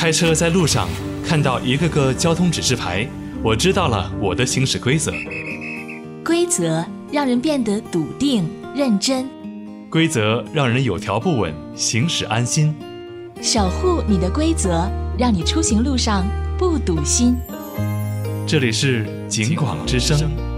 开车在路上看到一个个交通指示牌，我知道了我的行驶规则。 规则让人变得笃定认真， 规则让人有条不紊，行驶安心。 守护你的规则，让你出行路上不堵心。 这里是警广之声。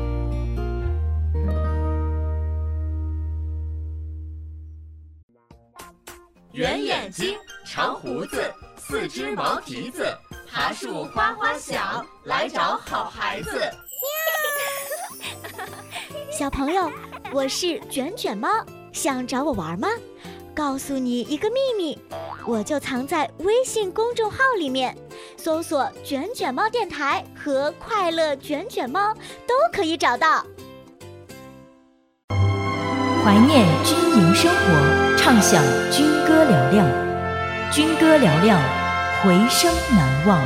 圆眼睛，长胡子，四只毛蹄子，爬树哗哗响，来找好孩子。 小朋友，我是卷卷猫，想找我玩吗？告诉你一个秘密，我就藏在微信公众号里面，搜索卷卷猫电台和快乐卷卷猫都可以找到。 怀念军营生活，畅享军歌嘹亮，军歌嘹亮，回声难忘。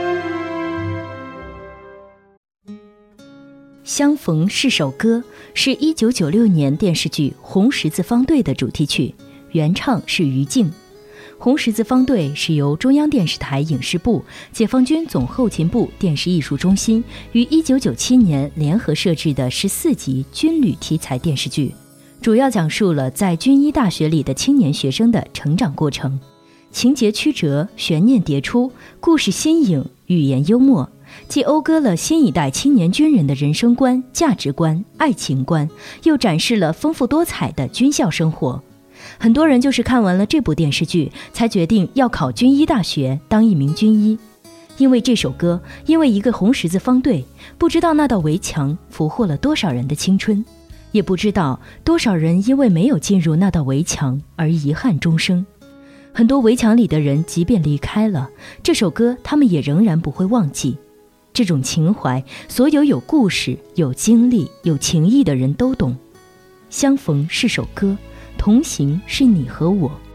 相逢是首歌，是1996年电视剧《红十字方队》的主题曲，原唱是于静。红十字方队是由中央电视台影视部、解放军总后勤部电视艺术中心于1997年联合摄制的14集军旅题材电视剧，主要讲述了在军医大学里的青年学生的成长过程，情节曲折，悬念迭出，故事新颖，语言幽默，既讴歌了新一代青年军人的人生观、价值观、爱情观，又展示了丰富多彩的军校生活。很多人就是看完了这部电视剧，才决定要考军医大学当一名军医。因为这首歌，因为一个红十字方队，不知道那道围墙俘获了多少人的青春，也不知道多少人因为没有进入那道围墙而遗憾终生。很多围墙里的人即便离开了，这首歌他们也仍然不会忘记。这种情怀，所有有故事、有经历、有情谊的人都懂。相逢是首歌，同行是你和我。